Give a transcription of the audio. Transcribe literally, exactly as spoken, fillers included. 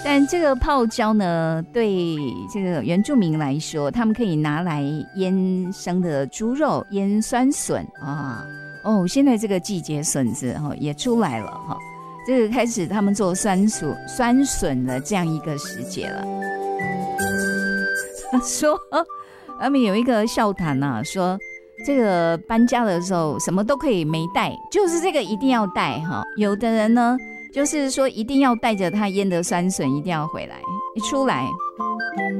但这个泡椒呢，对这个原住民来说，他们可以拿来腌生的猪肉、腌酸笋啊。哦，现在这个季节笋子哈、哦、也出来了哈、哦，这个开始他们做酸笋酸笋的这样一个时节了。他说他们有一个笑谈啊，说这个搬家的时候什么都可以没带，就是这个一定要带哈、哦。有的人呢，就是说一定要带着他腌的酸笋一定要回来，一出来